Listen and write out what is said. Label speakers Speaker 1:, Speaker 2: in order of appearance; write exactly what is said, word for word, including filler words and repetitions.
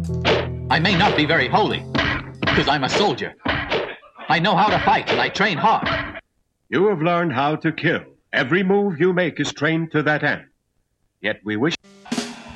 Speaker 1: I may not be very holy, because I'm a soldier. I know how to fight, and I train hard.
Speaker 2: You have learned how to kill. Every move you make is trained to that end. Yet we wish...